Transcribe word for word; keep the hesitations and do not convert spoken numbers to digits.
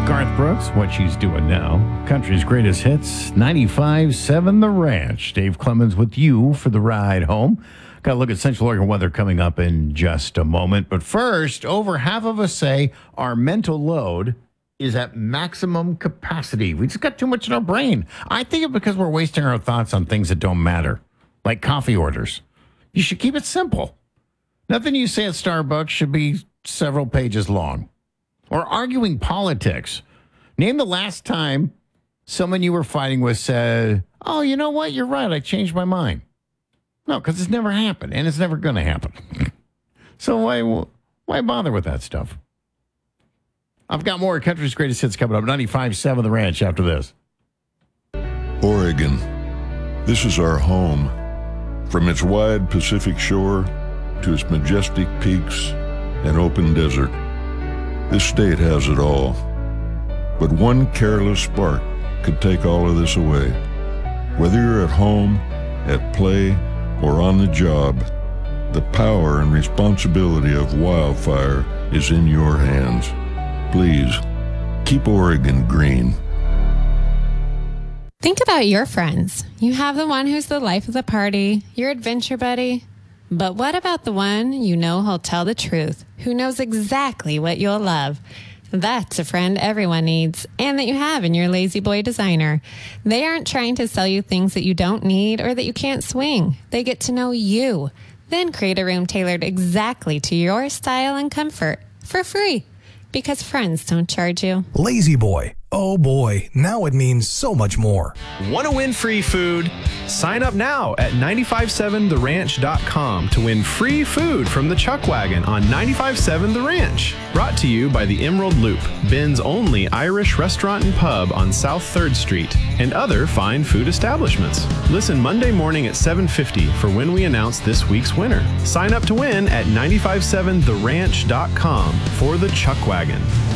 Garth Brooks, what she's doing now. Country's greatest hits, ninety-five seven The Ranch. Dave Clemens with you for the ride home. Got to look at Central Oregon weather coming up in just a moment. But first, over half of us say our mental load is at maximum capacity. We just got too much in our brain. I think it's because we're wasting our thoughts on things that don't matter, like coffee orders. You should keep it simple. Nothing you say at Starbucks should be several pages long. Or arguing politics. Name the last time someone you were fighting with said, oh, you know what? You're right. I changed my mind. No, because it's never happened, and it's never going to happen. So why why bother with that stuff? I've got more Country's Greatest Hits coming up. ninety-five seven The Ranch after this. Oregon. This is our home. From its wide Pacific shore to its majestic peaks and open desert. This state has it all. But one careless spark could take all of this away. Whether you're at home, at play, or on the job, the power and responsibility of wildfire is in your hands. Please, keep Oregon green. Think about your friends. You have the one who's the life of the party, your adventure buddy. But what about the one you know who'll tell the truth, who knows exactly what you'll love? That's a friend everyone needs, and that you have in your Lazy Boy designer. They aren't trying to sell you things that you don't need or that you can't swing. They get to know you, then create a room tailored exactly to your style and comfort for free, because friends don't charge you. Lazy Boy. Oh boy, now it means so much more. Want to win free food? Sign up now at nine five seven the ranch dot com to win free food from the Chuck Wagon on ninety-five seven The Ranch. Brought to you by the Emerald Loop, Ben's only Irish restaurant and pub on South third Street, and other fine food establishments. Listen Monday morning at seven fifty for when we announce this week's winner. Sign up to win at nine five seven the ranch dot com for the Chuck Wagon.